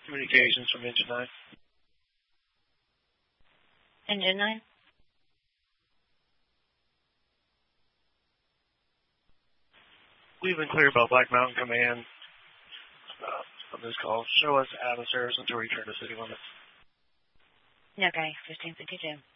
Communications from Engine 9. Engine 9? We've been cleared by Black Mountain Command on this call. Show us atmospheres until we return to city limits. Okay, 1552.